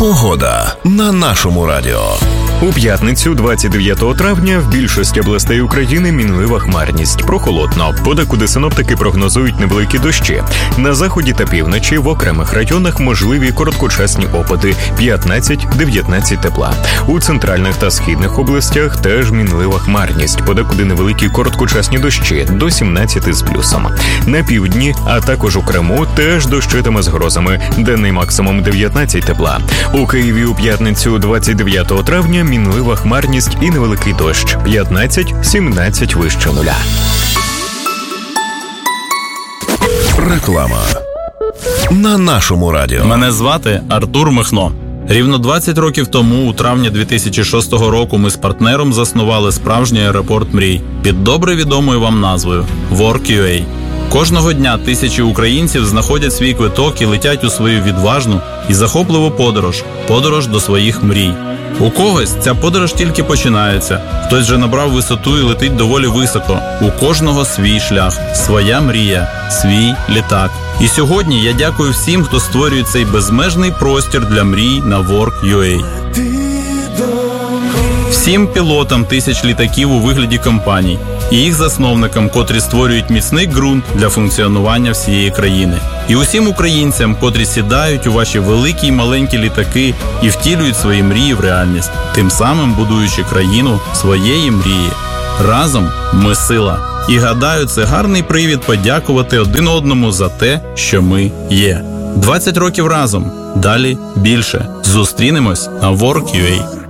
Погода на нашому радіо. У п'ятницю, 29 травня, в більшості областей України мінлива хмарність. Прохолодно. Подекуди синоптики прогнозують невеликі дощі. На заході та півночі в окремих районах можливі короткочасні опади 15-19 тепла. У центральних та східних областях теж мінлива хмарність. Подекуди невеликі короткочасні дощі до 17 з плюсом. На півдні, а також у Криму, теж дощитиме з грозами. Денний максимум 19 тепла. У Києві у п'ятницю, 29 травня, мінлива хмарність і невеликий дощ. 15-17 вище нуля. Реклама на нашому радіо. Мене звати Артур Михно. Рівно 20 років тому, у травні 2006 року, ми з партнером заснували справжній аеропорт мрій під добре відомою вам назвою Work.ua. Кожного дня тисячі українців знаходять свій квиток і летять у свою відважну і захопливу подорож до своїх мрій. У когось ця подорож тільки починається, хтось вже набрав висоту і летить доволі високо. У кожного свій шлях, своя мрія, свій літак. І сьогодні я дякую всім, хто створює цей безмежний простір для мрій на Work.ua. Всім пілотам тисяч літаків у вигляді компаній і їх засновникам, котрі створюють міцний ґрунт для функціонування всієї країни. І усім українцям, котрі сідають у ваші великі й маленькі літаки і втілюють свої мрії в реальність, тим самим будуючи країну своєї мрії. Разом ми сила. І гадаю, це гарний привід подякувати один одному за те, що ми є. 20 років разом. Далі більше. Зустрінемось на Work.ua.